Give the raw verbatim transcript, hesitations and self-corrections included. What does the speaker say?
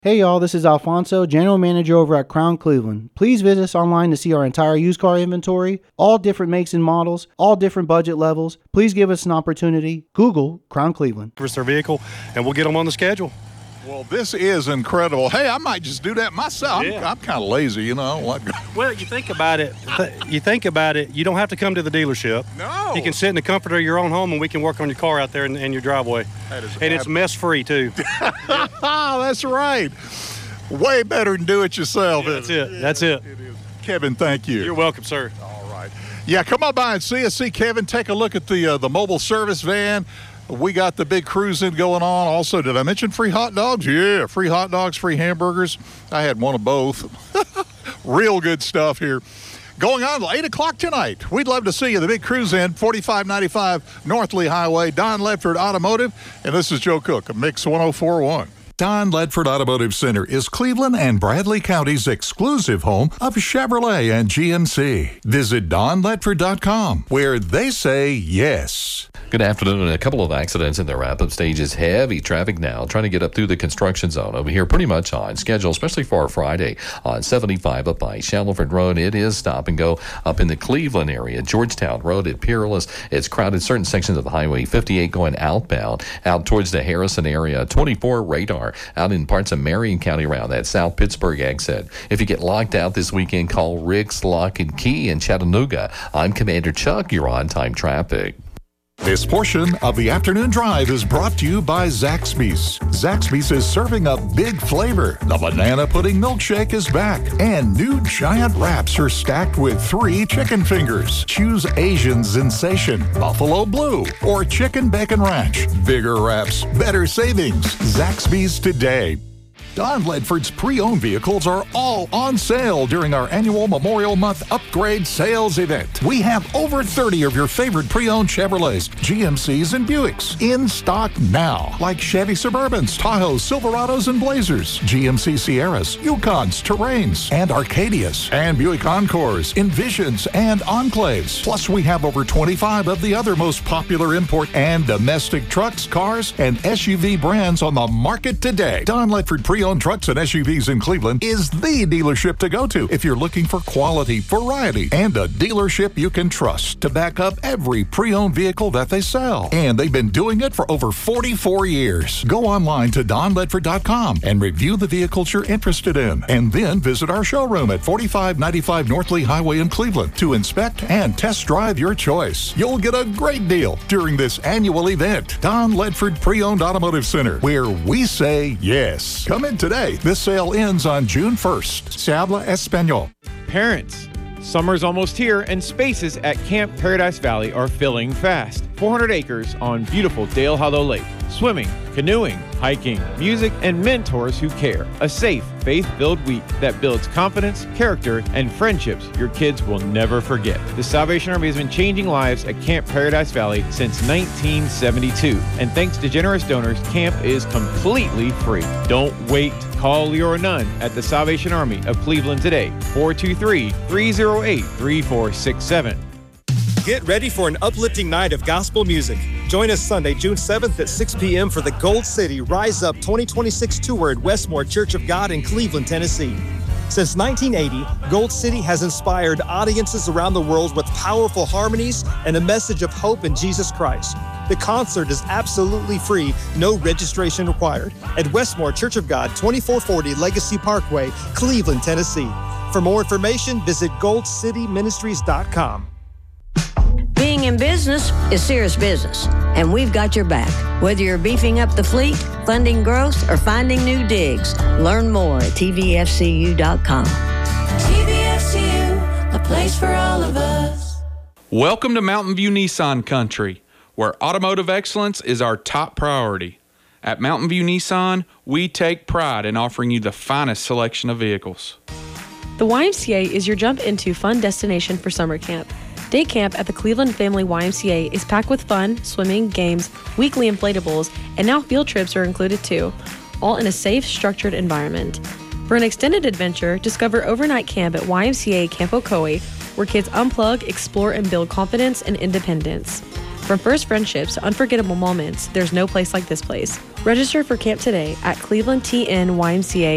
Hey y'all, this is Alfonso, General Manager over at Crown Cleveland. Please visit us online to see our entire used car inventory, all different makes and models, all different budget levels. Please give us an opportunity. Google Crown Cleveland. It's their vehicle, and we'll get them on the schedule. Well, this is incredible. Hey, I might just do that myself. Yeah. I'm, I'm kind of lazy, you know. Like, Well, you think about it. Th- you think about it. You don't have to come to the dealership. no. You can sit in the comfort of your own home, and we can work on your car out there in, in your driveway. That is And it's ab- mess-free, too. That's right. Way better than do it yourself. Yeah, that's it. That's it. It is. Kevin, thank you. You're welcome, sir. All right. Yeah, come on by and see us. See Kevin. Take a look at the uh, the mobile service van. We got the big cruise-in going on. Also, did I mention free hot dogs? Yeah, free hot dogs, free hamburgers. I had one of both. Real good stuff here. Going on till eight o'clock tonight. We'd love to see you. The big cruise-in, forty-five ninety-five North Lee Highway, Don Ledford Automotive. And this is Joe Cook of Mix one oh four point one. Don Ledford Automotive Center is Cleveland and Bradley County's exclusive home of Chevrolet and G M C. Visit don ledford dot com, where they say yes. Good afternoon. A couple of accidents in the wrap-up stages. Heavy traffic now trying to get up through the construction zone over here, pretty much on schedule, especially for Friday on seventy-five up by Shallowford Road. It is stop and go up in the Cleveland area. Georgetown Road at Peerless. It's crowded. Certain sections of the highway. fifty-eight going outbound out towards the Harrison area. twenty-four radar out in parts of Marion County around that South Pittsburgh exit. If you get locked out this weekend, call Rick's Lock and Key in Chattanooga. I'm Commander Chuck. You're on time traffic. This portion of the afternoon drive is brought to you by Zaxby's. Zaxby's is serving up big flavor. The banana pudding milkshake is back, and new giant wraps are stacked with three chicken fingers. Choose Asian Sensation, Buffalo Blue, or Chicken Bacon Ranch. Bigger wraps, better savings. Zaxby's today. Don Ledford's pre-owned vehicles are all on sale during our annual Memorial Month Upgrade Sales Event. We have over thirty of your favorite pre-owned Chevrolets, G M Cs, and Buicks in stock now, like Chevy Suburbans, Tahoes, Silverados, and Blazers, G M C Sierras, Yukons, Terrains, and Arcadias, and Buick Encores, Envisions, and Enclaves. Plus, we have over twenty-five of the other most popular import and domestic trucks, cars, and S U V brands on the market today. Don Ledford Pre Pre-owned trucks and S U Vs in Cleveland is the dealership to go to if you're looking for quality, variety, and a dealership you can trust to back up every pre-owned vehicle that they sell. And they've been doing it for over forty-four years. Go online to don ledford dot com and review the vehicles you're interested in. And then visit our showroom at forty-five ninety-five North Lee Highway in Cleveland to inspect and test drive your choice. You'll get a great deal during this annual event. Don Ledford Pre-Owned Automotive Center, where we say yes. Come in today. This sale ends on June first. Se habla español. Parents, summer's almost here and spaces at Camp Paradise Valley are filling fast. four hundred acres on beautiful Dale Hollow Lake. Swimming, canoeing, hiking, music, and mentors who care. A safe, faith-filled week that builds confidence, character, and friendships your kids will never forget. The Salvation Army has been changing lives at Camp Paradise Valley since nineteen seventy-two. And thanks to generous donors, camp is completely free. Don't wait. Call Leora Nunn at the Salvation Army of Cleveland today, four two three, three oh eight, three four six seven. Get ready for an uplifting night of gospel music. Join us Sunday, June seventh at six p.m. for the Gold City Rise Up twenty twenty-six tour at Westmore Church of God in Cleveland, Tennessee. Since nineteen eighty, Gold City has inspired audiences around the world with powerful harmonies and a message of hope in Jesus Christ. The concert is absolutely free, no registration required, at Westmore Church of God, twenty-four forty Legacy Parkway, Cleveland, Tennessee. For more information, visit gold city ministries dot com. Being in business is serious business, and we've got your back. Whether you're beefing up the fleet, funding growth, or finding new digs, learn more at T V F C U dot com. T V F C U, a place for all of us. Welcome to Mountain View Nissan Country, where automotive excellence is our top priority. At Mountain View Nissan, we take pride in offering you the finest selection of vehicles. The Y M C A is your jump into fun destination for summer camp. Day camp at the Cleveland Family Y M C A is packed with fun, swimming, games, weekly inflatables, and now field trips are included too, all in a safe, structured environment. For an extended adventure, discover overnight camp at Y M C A Camp Ocoee, where kids unplug, explore, and build confidence and independence. From first friendships to unforgettable moments, there's no place like this place. Register for camp today at cleveland t n y m c a